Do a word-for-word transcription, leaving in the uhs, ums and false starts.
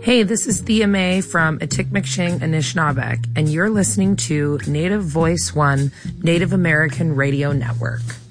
Hey, this is Thea May from Atikameksheng, Anishinaabeg, and you're listening to Native Voice One, Native American Radio Network.